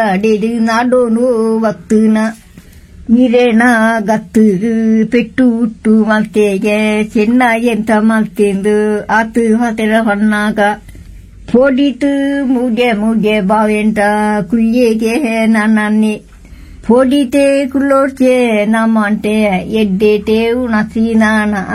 ಅಡೆದು ನಾಡೋನು ವಕ್ತನ ಇರೇಣ ಗತ್ತು ಪೆಟ್ಟು ಹುಟ್ಟು ಮಲ್ತೆಗೆ ಚೆನ್ನ ಎಂತ ಮಲ್ತೆಂದು ಆತು ಹೊತೆರ ಹೊನ್ನಾಗ ಪೋಡಿತು ಮುಜೆ ಬಾವೆಂಟ ಕುಯ್ಯೆಗೆ ನನ್ನೆ ಪೋಡಿತೆ ಕುಲ್ಲೋರ್ಚೆ ನಮ್ಮಂಟೆ ಎಡ್ಡೆಟೆ ಉಣಸಿ ನಾನ